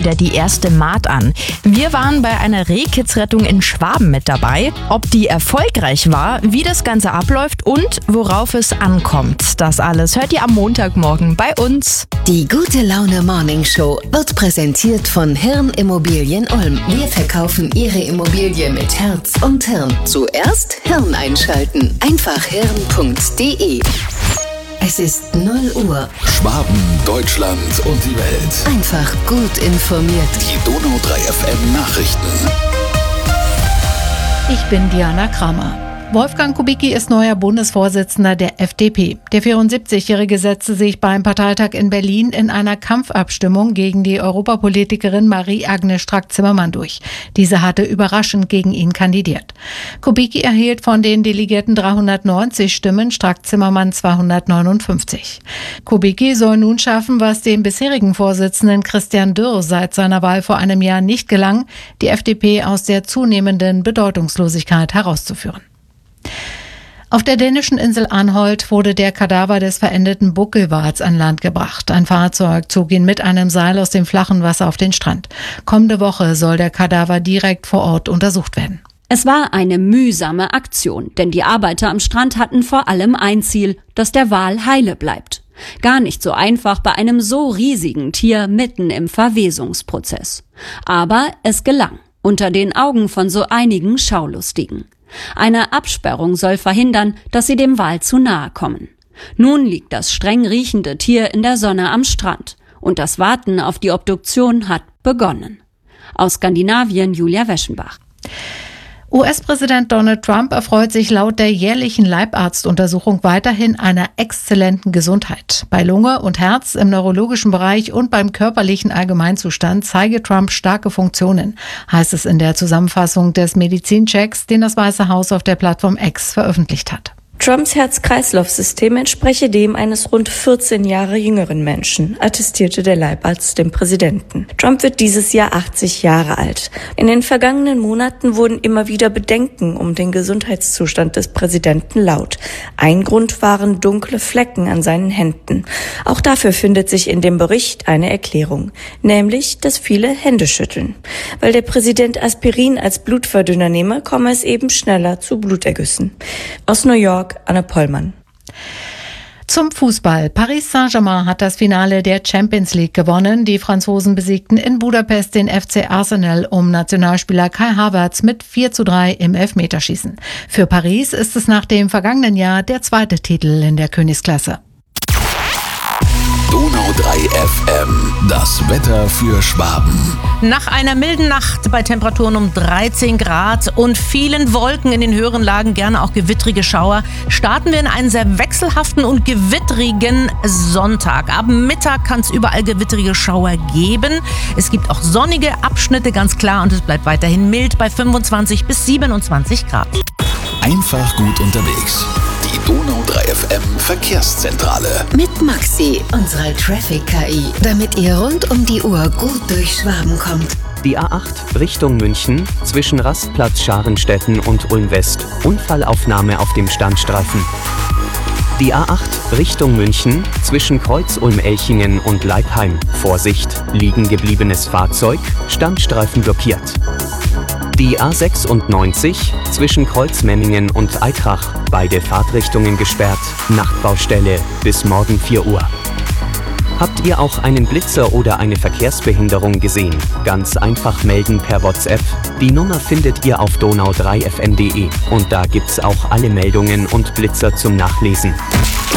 wieder die erste Maat an. Wir waren bei einer Rehkitzrettung in Schwaben mit dabei. Ob die erfolgreich war, wie das Ganze abläuft und worauf es ankommt. Das alles hört ihr am Montagmorgen bei uns. Die Gute Laune Morning Show wird präsentiert von Hirn Immobilien Ulm. Wir verkaufen Ihre Immobilie mit Herz und Hirn. Zuerst Hirn einschalten. Einfach hirn.de. Es ist 0 Uhr. Schwaben, Deutschland und die Welt. Einfach gut informiert. Die Donau 3 FM Nachrichten. Ich bin Diana Kramer. Wolfgang Kubicki ist neuer Bundesvorsitzender der FDP. Der 74-Jährige setzte sich beim Parteitag in Berlin in einer Kampfabstimmung gegen die Europapolitikerin Marie-Agnes Strack-Zimmermann durch. Diese hatte überraschend gegen ihn kandidiert. Kubicki erhielt von den Delegierten 390 Stimmen, Strack-Zimmermann 259. Kubicki soll nun schaffen, was dem bisherigen Vorsitzenden Christian Dürr seit seiner Wahl vor einem Jahr nicht gelang, die FDP aus der zunehmenden Bedeutungslosigkeit herauszuführen. Auf der dänischen Insel Anholt wurde der Kadaver des verendeten Buckelwals an Land gebracht. Ein Fahrzeug zog ihn mit einem Seil aus dem flachen Wasser auf den Strand. Kommende Woche soll der Kadaver direkt vor Ort untersucht werden. Es war eine mühsame Aktion, denn die Arbeiter am Strand hatten vor allem ein Ziel, dass der Wal heile bleibt. Gar nicht so einfach bei einem so riesigen Tier mitten im Verwesungsprozess. Aber es gelang, unter den Augen von so einigen Schaulustigen. Eine Absperrung soll verhindern, dass sie dem Wal zu nahe kommen. Nun liegt das streng riechende Tier in der Sonne am Strand und das Warten auf die Obduktion hat begonnen. Aus Skandinavien Julia Weschenbach. US-Präsident Donald Trump erfreut sich laut der jährlichen Leibarztuntersuchung weiterhin einer exzellenten Gesundheit. Bei Lunge und Herz, im neurologischen Bereich und beim körperlichen Allgemeinzustand zeige Trump starke Funktionen, heißt es in der Zusammenfassung des Medizinchecks, den das Weiße Haus auf der Plattform X veröffentlicht hat. Trumps Herz-Kreislauf-System entspreche dem eines rund 14 Jahre jüngeren Menschen, attestierte der Leibarzt dem Präsidenten. Trump wird dieses Jahr 80 Jahre alt. In den vergangenen Monaten wurden immer wieder Bedenken um den Gesundheitszustand des Präsidenten laut. Ein Grund waren dunkle Flecken an seinen Händen. Auch dafür findet sich in dem Bericht eine Erklärung, nämlich, dass viele Hände schütteln. Weil der Präsident Aspirin als Blutverdünner nehme, komme es eben schneller zu Blutergüssen. Aus New York, Anne Pollmann. Zum Fußball. Paris Saint-Germain hat das Finale der Champions League gewonnen. Die Franzosen besiegten in Budapest den FC Arsenal um Nationalspieler Kai Havertz mit 4:3 im Elfmeterschießen. Für Paris ist es nach dem vergangenen Jahr der zweite Titel in der Königsklasse. Donau 3 FM, das Wetter für Schwaben. Nach einer milden Nacht bei Temperaturen um 13 Grad und vielen Wolken in den höheren Lagen, gerne auch gewittrige Schauer, starten wir in einen sehr wechselhaften und gewittrigen Sonntag. Ab Mittag kann es überall gewittrige Schauer geben. Es gibt auch sonnige Abschnitte, ganz klar, und es bleibt weiterhin mild bei 25 bis 27 Grad. Einfach gut unterwegs. Die Donau 3 FM Verkehrszentrale. Mit Maxi, unserer Traffic-KI, damit ihr rund um die Uhr gut durch Schwaben kommt. Die A8 Richtung München zwischen Rastplatz Scharenstetten und Ulm-West. Unfallaufnahme auf dem Standstreifen. Die A8 Richtung München zwischen Kreuz Ulm-Elchingen und Leipheim. Vorsicht, liegen gebliebenes Fahrzeug, Standstreifen blockiert. Die A96 zwischen Kreuzmemmingen und Eitrach. Beide Fahrtrichtungen gesperrt. Nachtbaustelle bis morgen 4 Uhr. Habt ihr auch einen Blitzer oder eine Verkehrsbehinderung gesehen? Ganz einfach melden per WhatsApp. Die Nummer findet ihr auf donau3fm.de und da gibt's auch alle Meldungen und Blitzer zum Nachlesen.